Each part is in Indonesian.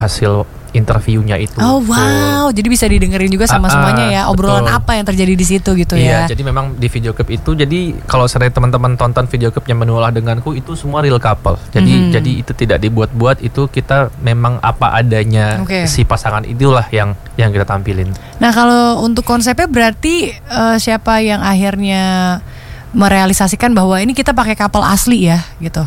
hasil interviewnya itu. Oh wow, jadi bisa didengerin juga sama semuanya ya, obrolan betul. Apa yang terjadi di situ gitu ya. Iya, jadi memang di video clip itu, jadi kalau sering teman-teman tonton video clipnya Menualah Denganku itu semua real couple. Jadi itu tidak dibuat-buat, itu kita memang apa adanya si pasangan itulah yang kita tampilin. Nah, kalau untuk konsepnya berarti siapa yang akhirnya merealisasikan bahwa ini kita pakai couple asli ya gitu?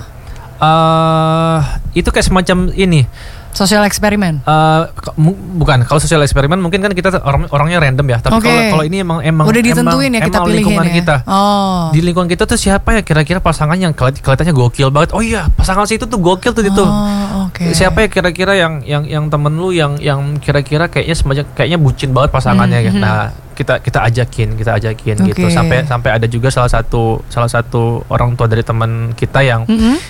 Itu kayak semacam ini. Sosial eksperimen? Bukan, kalau sosial eksperimen mungkin kan kita orangnya random ya. Tapi kalau ini emang udah ditentuin ya, kita pilihin lingkungan ya? kita. Di lingkungan kita tuh siapa ya kira-kira pasangan yang kelihatannya gokil banget. Oh iya, pasangan situ tuh gokil tuh itu. Siapa ya kira-kira yang temen lu yang kira-kira kayaknya bucin banget pasangannya ya. Nah, kita ajakin gitu sampai ada juga salah satu orang tua dari teman kita yang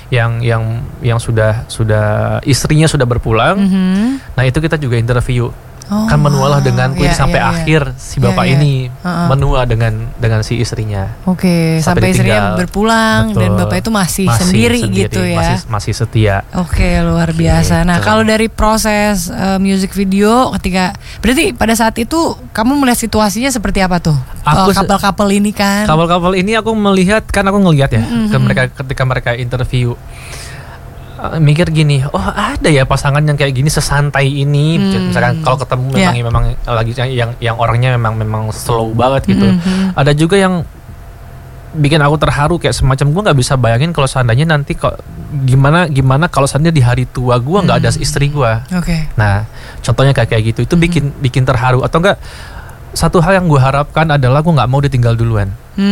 sudah istrinya sudah berpulang. Nah, itu kita juga interview. Kan Menualah Denganku sampai akhir si bapak ini menua dengan si istrinya. Sampai istrinya berpulang. Betul. Dan bapak itu masih sendiri gitu ya. Masih setia. Luar biasa. Gitu. Nah, kalau dari proses music video berarti pada saat itu kamu melihat situasinya seperti apa tuh? Couple-couple ini kan. Couple-couple ini aku ngelihat ya ketika mereka interview. Mikir gini, oh ada ya pasangan yang kayak gini sesantai ini. Misalkan kalau ketemu memang lagi yang orangnya memang slow banget gitu. Ada juga yang bikin aku terharu, kayak semacam gue nggak bisa bayangin kalau seandainya nanti kok gimana kalau seandainya di hari tua gue nggak ada istri gue. Nah, contohnya kayak gitu itu bikin terharu. Atau enggak, satu hal yang gue harapkan adalah gue nggak mau ditinggal duluan.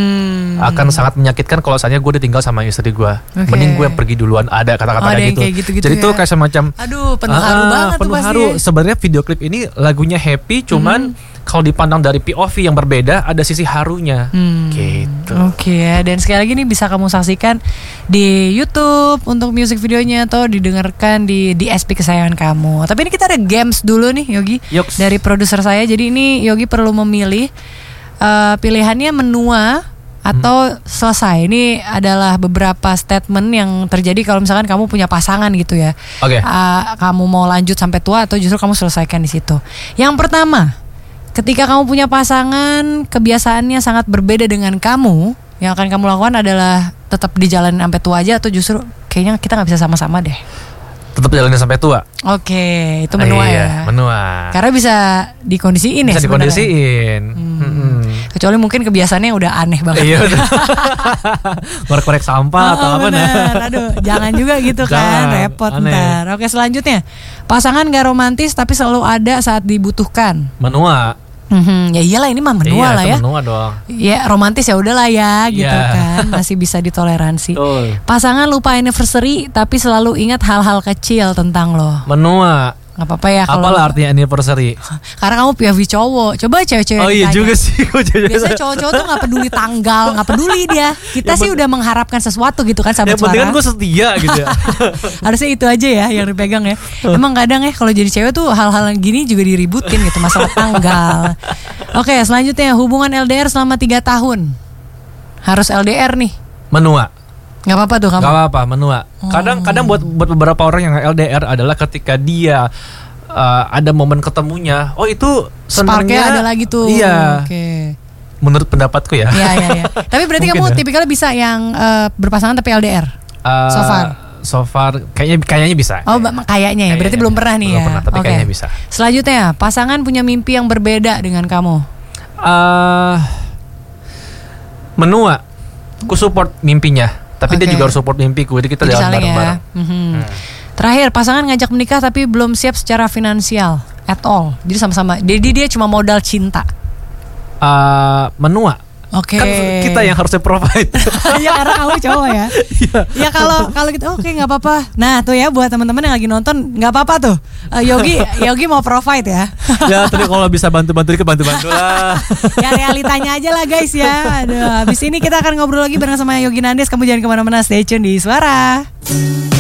Akan sangat menyakitkan kalau misalnya gue ditinggal sama istri gue. Mending gue pergi duluan, ada kata-kata kayak gitu. Jadi itu kayak semacam penuh haru banget tuh pasti. Sebenarnya video klip ini lagunya happy, cuman kalau dipandang dari POV yang berbeda ada sisi harunya. Gitu. Dan sekali lagi nih bisa kamu saksikan di YouTube untuk music videonya atau didengarkan di DSP kesayangan kamu. Tapi ini kita ada games dulu nih Yogi. Dari produser saya. Jadi ini Yogi perlu memilih pilihannya menua atau selesai. Ini adalah beberapa statement yang terjadi kalau misalkan kamu punya pasangan gitu ya. Kamu mau lanjut sampai tua atau justru kamu selesaikan di situ. Yang pertama, ketika kamu punya pasangan kebiasaannya sangat berbeda dengan kamu, yang akan kamu lakukan adalah tetap dijalanin sampai tua aja atau justru kayaknya kita nggak bisa sama-sama deh? Tetap jalanin sampai tua. Itu menua ya. Menua. Karena bisa dikondisiin ya. Bisa dikondisiin. Kecuali mungkin kebiasaannya udah aneh banget. Iya. Korek-korek sampah atau apa Aduh, jangan juga gitu kan, repot ntar. Selanjutnya, pasangan gak romantis tapi selalu ada saat dibutuhkan. Menua. Ya iyalah, ini mah menua lah ya. Menua dong. Ya romantis ya udahlah ya gitu kan, masih bisa ditoleransi. Pasangan lupa anniversary tapi selalu ingat hal-hal kecil tentang lo. Menua. Gak apa-apa ya kalau. Apalah artinya anniversary? Karena kamu POV cowok. Coba cewek-cewek iya juga sih. Biasanya cowok-cowok tuh gak peduli tanggal, gak peduli dia. Kita sih udah mengharapkan sesuatu gitu kan, sahabat suara. Yang penting kan gue setia gitu ya. Harusnya itu aja ya yang dipegang ya. Emang kadang ya kalau jadi cewek tuh hal-hal gini juga diributin gitu, masalah tanggal. Selanjutnya, hubungan LDR selama 3 tahun. Harus LDR nih. Menua. Gak apa-apa tuh kamu? Gak apa-apa, menua. Kadang buat beberapa orang yang LDR adalah ketika dia ada momen ketemunya, itu sparknya ada lagi tuh. Iya. Menurut pendapatku ya. Iya. Tapi berarti kamu tipikalnya bisa yang berpasangan tapi LDR? So far kayaknya bisa. Kayaknya ya. Berarti belum pernah nih ya. Belum pernah, tapi kayaknya bisa. Selanjutnya, pasangan punya mimpi yang berbeda dengan kamu. Menua. Ku support mimpinya. Tapi dia juga harus support mimpiku. Jadi kita jalan bareng-bareng. Terakhir, pasangan ngajak menikah tapi belum siap secara finansial at all. Jadi sama-sama. Jadi dia cuma modal cinta. Menua. Kan kita yang harusnya provide. Iya, karena kamu cowok ya. Ya kalau gitu nggak apa-apa. Nah tuh ya, buat teman-teman yang lagi nonton, nggak apa-apa tuh. Yogi mau provide ya. Ya tapi kalau bisa bantu-bantu dikit, bantu-bantu lah. Ya realitanya aja lah guys ya. Aduh, habis ini kita akan ngobrol lagi bareng sama Yogi Nandes. Kamu jangan kemana-mana, stay tune di Suara.